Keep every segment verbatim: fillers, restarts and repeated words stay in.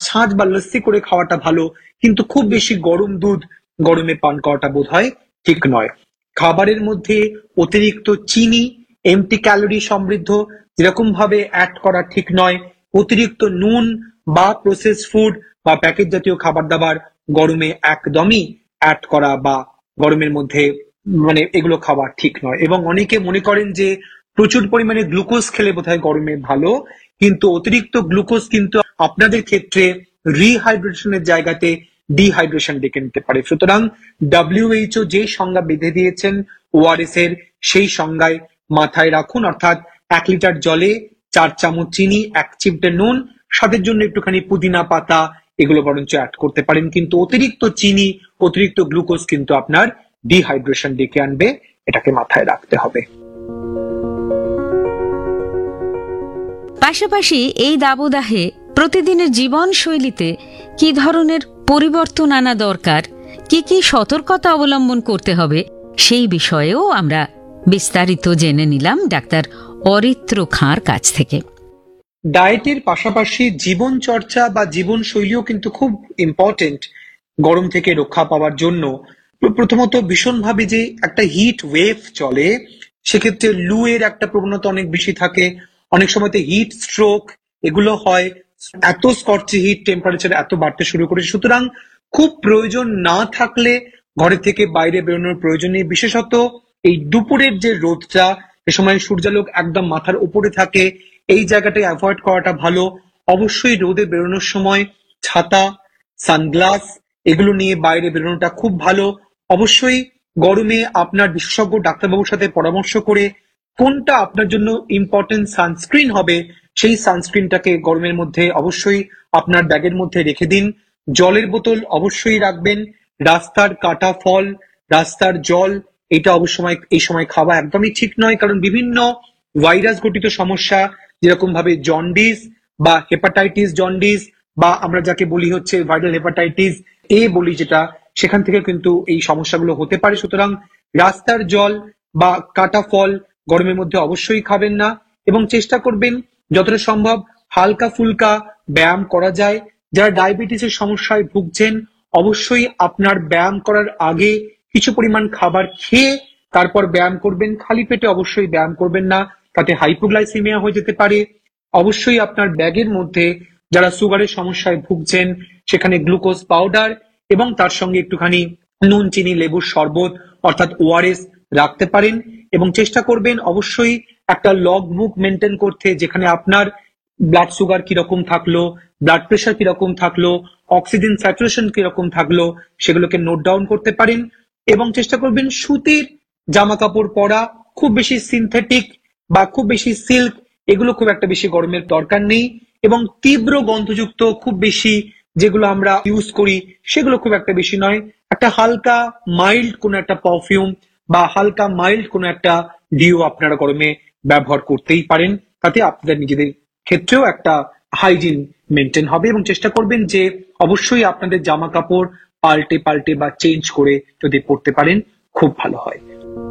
ছাঁচ বা লস্যি করে খাওয়াটা ভালো, কিন্তু খুব বেশি গরম দুধ গরমে পান করাটা বোধ হয় ঠিক নয়। খাবারের মধ্যে অতিরিক্ত চিনি, এমটি ক্যালোরি সমৃদ্ধ যেরকম ভাবে অ্যাড করা ঠিক নয়। অতিরিক্ত নুন বা প্রসেস ফুড বা প্যাকেট জাতীয় খাবার দাবার গরমে একদমই অ্যাড করা বা গরমের মধ্যে মানে এগুলো খাওয়া ঠিক নয়। এবং অনেকে মনে করেন যে প্রচুর পরিমাণে গ্লুকোজ খেলে বোধহয় গরমে ভালো, কিন্তু অতিরিক্ত গ্লুকোজ কিন্তু আপনাদের ক্ষেত্রে রিহাইড্রেশনের জায়গাতে ডিহাইড্রেশন ডেকে নিতে পারে। সুতরাং ডব্লিউএইচও যে সংজ্ঞা বেঁধে দিয়েছেন ওআরএস এর, সেই সংজ্ঞায় মাথায় রাখুন, অর্থাৎ এক লিটার জলে চার চামচ চিনি, এক চিমটে নুন, স্বাদের জন্য একটুখানি পুদিনা পাতা, এগুলো বরঞ্চ অ্যাড করতে পারেন। কিন্তু অতিরিক্ত চিনি, অতিরিক্ত গ্লুকোজ কিন্তু আপনার ডিহাইড্রেশন ডেকে আনবে, এটাকে মাথায় রাখতে হবে। পাশাপাশি এই দাবদাহে প্রতিদিনের জীবনশৈলীতে কি ধরনের পরিবর্তন আনা দরকার, কি কি সতর্কতা অবলম্বন করতে হবে, সেই বিষয়েও আমরা বিস্তারিত জেনে নিলাম ডাক্তার অরিত্র খাঁর কাছ থেকে। ডায়েটের পাশাপাশি জীবন চর্চা বা জীবনশৈলীও কিন্তু খুব ইম্পর্টেন্ট গরম থেকে রক্ষা পাওয়ার জন্য। প্রথমত ভীষণভাবে যে একটা হিট ওয়েভ চলে, সেক্ষেত্রে লু এর একটা প্রবণতা অনেক বেশি থাকে, অনেক সময়তে হিট স্ট্রোক এগুলো হয়। এত স্কর্চি হিট টেম্পারেচার এত বাড়তে শুরু করে, সুতরাং খুব প্রয়োজন না থাকলে ঘরে থেকে বাইরে বেরোনোর প্রয়োজন নেই। বিশেষত এই দুপুরের যে রোদটা, এ সময় সূর্যালোক একদম মাথার উপরে থাকে, এই জায়গাটায় অ্যাভয়েড করাটা ভালো। অবশ্যই রোদে বেরোনোর সময় ছাতা, সানগ্লাস এগুলো নিয়ে বাইরে বেরোনোটা খুব ভালো। অবশ্যই গরমে আপনার বিশেষজ্ঞ ডাক্তারবাবুর সাথে পরামর্শ করে কোনটা আপনার জন্য ইম্পর্টেন্ট সানস্ক্রিন হবে, সেই সানস্ক্রিনটাকে গরমের মধ্যে অবশ্যই আপনার ব্যাগের মধ্যে রেখে দিন। জলের বোতল অবশ্যই রাখবেন। রাস্তার কাটা ফল, রাস্তার জল, এটা অবশ্যই এই সময় খাওয়া একদমই ঠিক নয়, কারণ বিভিন্ন ভাইরাস ঘটিত সমস্যা, যেরকম ভাবে জন্ডিস বা হেপাটাইটিস জন্ডিস, বা আমরা যাকে বলি হচ্ছে ভাইরাল হেপাটাইটিস এ বলি যেটা, সেখান থেকে কিন্তু এই সমস্যাগুলো হতে পারে। সুতরাং রাস্তার জল বা কাটা ফল গরমের মধ্যে অবশ্যই খাবেন না, এবং চেষ্টা করবেন যতটা সম্ভব হালকা ফুলকা ব্যায়াম করা যায়। যারা ডায়াবেটিসের সমস্যায় ভুগছেন, অবশ্যই আপনার ব্যায়াম করার আগে কিছু পরিমাণ খাবার খেয়ে তারপর ব্যায়াম করবেন। খালি পেটে অবশ্যই ব্যায়াম করবেন না, তাতে হাইপোগ্লাইসেমিয়া হয়ে যেতে পারে। অবশ্যই আপনার ব্যাগের মধ্যে যারা সুগারের সমস্যায় ভুগছেন, সেখানে গ্লুকোজ পাউডার এবং তার সঙ্গে একটুখানি নুন, চিনি, লেবুর শরবত অর্থাৎ ওআরএস রাখতে পারেন। এবং চেষ্টা করবেন অবশ্যই একটা লগ বুক মেনটেন করতে, যেখানে আপনার ব্লাড সুগার কিরকম থাকলো, ব্লাড প্রেশার কিরকম থাকলো, অক্সিজেন স্যাচুরেশন কিরকম থাকলো, সেগুলোকে নোট ডাউন করতে পারেন। এবং চেষ্টা করবেন সুতির জামা কাপড় পরা, খুব বেশি সিনথেটিক বা খুব বেশি সিল্ক এগুলো খুব একটা বেশি গরমের দরকার নেই। এবং তীব্র গন্ধযুক্ত খুব বেশি যেগুলো আমরা ইউজ করি, সেগুলো খুব একটা বেশি নয়। একটা হালকা মাইল্ড কোনো একটা পারফিউম বা হালকা মাইল্ড কোনো একটা ডিও আপনারা গরমে ব্যবহার করতেই পারেন, তাতে আপনাদের নিজেদের ক্ষেত্রেও একটা হাইজিন মেনটেন হবে। এবং চেষ্টা করবেন যে অবশ্যই আপনাদের জামা কাপড় পাল্টে পাল্টে বা চেঞ্জ করে যদি পড়তে পারেন, খুব ভালো হয়।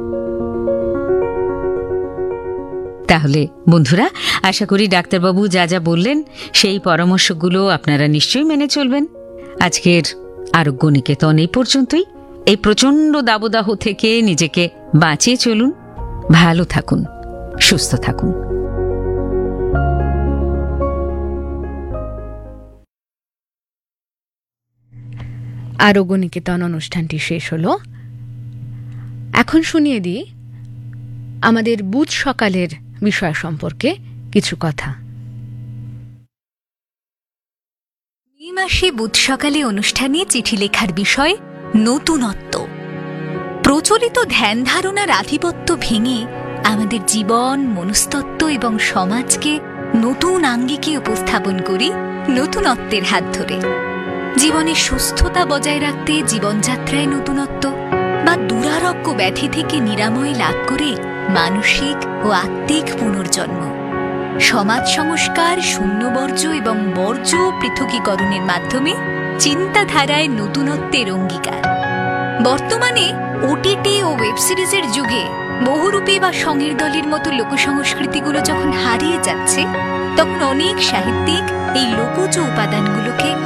তাহলে বন্ধুরা, আশা করি ডাক্তারবাবু যা যা বললেন সেই পরামর্শগুলো আপনারা নিশ্চয়ই মেনে চলবেন। আজকের আরোগ্য নিকেতন এই পর্যন্তই। এই প্রচন্ড দাবদাহ থেকে নিজেকে বাঁচিয়ে চলুন, ভালো থাকুন, সুস্থ থাকুন। আরোগ্য নিকেতন অনুষ্ঠানটি শেষ হলো। এখন শুনিয়ে দিই আমাদের বুধ সকালের বিষয় সম্পর্কে কিছু কথা। মে মাসে বুধ সকালে অনুষ্ঠানে চিঠি লেখার বিষয় নতুনত্ব। প্রচলিত ধ্যান ধারণার আধিপত্য ভেঙে আমাদের জীবন, মনস্তত্ত্ব এবং সমাজকে নতুন আঙ্গিকে উপস্থাপন করি নতুনত্বের হাত ধরে। জীবনের সুস্থতা বজায় রাখতে জীবনযাত্রায় নতুনত্ব বা দুরারোগ্য ব্যাধি থেকে নিরাময় লাভ করে মানসিক ও আত্মিক পুনর্জন্ম, সমাজ সংস্কার, শূন্যবর্জ্য এবং বর্জ্য পৃথকীকরণের মাধ্যমে চিন্তাধারায় নতুনত্বের অঙ্গীকার। বর্তমানে ওটিটি ও ওয়েব সিরিজের যুগে বহুরূপী বা সঙ্গীর দলের মতো লোকসংস্কৃতিগুলো যখন হারিয়ে যাচ্ছে, তখন অনেক সাহিত্যিক এই লোকজ উপাদানগুলোকে